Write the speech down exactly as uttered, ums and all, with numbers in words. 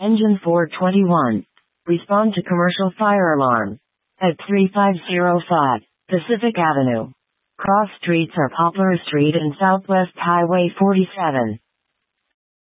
Engine four twenty-one. Respond to commercial fire alarm. At thirty-five oh five Pacific Avenue. Cross streets are Poplar Street and Southwest Highway forty-seven.